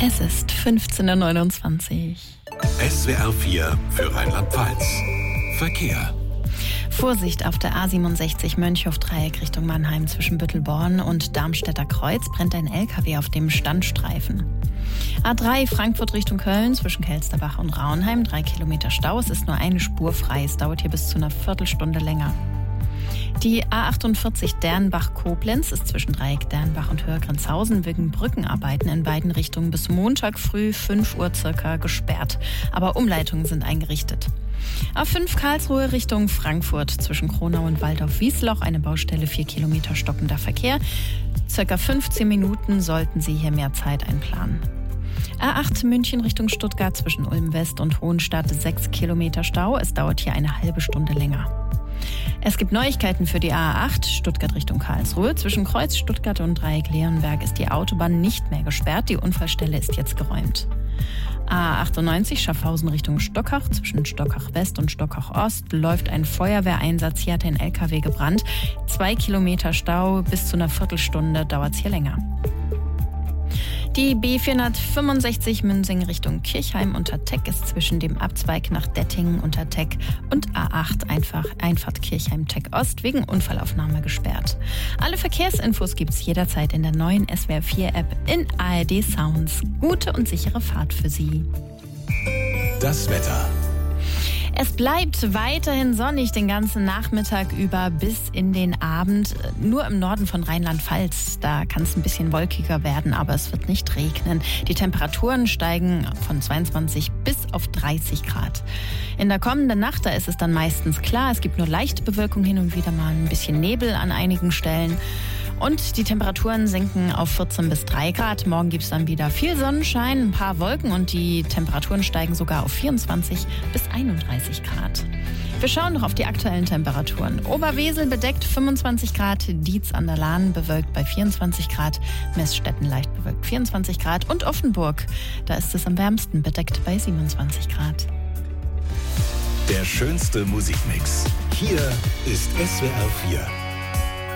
Es ist 15:29 Uhr. SWR 4 für Rheinland-Pfalz. Verkehr. Vorsicht auf der A67 Mönchhof-Dreieck Richtung Mannheim zwischen Büttelborn und Darmstädter Kreuz brennt ein LKW auf dem Standstreifen. A3 Frankfurt Richtung Köln zwischen Kelsterbach und Raunheim, 3 Kilometer Stau. Es ist nur eine Spur frei. Es dauert hier bis zu einer Viertelstunde länger. Die A48 Dernbach-Koblenz ist zwischen Dreieck Dernbach und Hörgrenzhausen wegen Brückenarbeiten in beiden Richtungen bis Montag früh 5 Uhr circa gesperrt. Aber Umleitungen sind eingerichtet. A5 Karlsruhe Richtung Frankfurt zwischen Kronau und Waldorf-Wiesloch, eine Baustelle, 4 Kilometer stockender Verkehr. Circa 15 Minuten sollten Sie hier mehr Zeit einplanen. A8 München Richtung Stuttgart zwischen Ulm West und Hohenstadt, 6 Kilometer Stau. Es dauert hier eine halbe Stunde länger. Es gibt Neuigkeiten für die A8 Stuttgart Richtung Karlsruhe. Zwischen Kreuz Stuttgart und Dreieck Leonberg ist die Autobahn nicht mehr gesperrt. Die Unfallstelle ist jetzt geräumt. A98 Schaffhausen Richtung Stockach. Zwischen Stockach West und Stockach Ost läuft ein Feuerwehreinsatz. Hier hat ein LKW gebrannt. 2 Kilometer Stau, bis zu einer Viertelstunde dauert es hier länger. Die B465 Münsing Richtung Kirchheim unter Teck ist zwischen dem Abzweig nach Dettingen unter Teck und A8 Einfahrt Kirchheim-Teck Ost wegen Unfallaufnahme gesperrt. Alle Verkehrsinfos gibt's jederzeit in der neuen SWR 4 App in ARD Sounds. Gute und sichere Fahrt für Sie. Das Wetter. Es bleibt weiterhin sonnig den ganzen Nachmittag über bis in den Abend. Nur im Norden von Rheinland-Pfalz, da kann es ein bisschen wolkiger werden, aber es wird nicht regnen. Die Temperaturen steigen von 22 bis auf 30 Grad. In der kommenden Nacht, da ist es dann meistens klar. Es gibt nur leichte Bewölkung, hin und wieder mal ein bisschen Nebel an einigen Stellen. Und die Temperaturen sinken auf 14 bis 3 Grad. Morgen gibt es dann wieder viel Sonnenschein, ein paar Wolken und die Temperaturen steigen sogar auf 24 bis 31 Grad. Wir schauen noch auf die aktuellen Temperaturen. Oberwesel bedeckt 25 Grad, Dietz an der Lahn bewölkt bei 24 Grad, Meßstetten leicht bewölkt 24 Grad und Offenburg, da ist es am wärmsten bedeckt bei 27 Grad. Der schönste Musikmix. Hier ist SWR 4.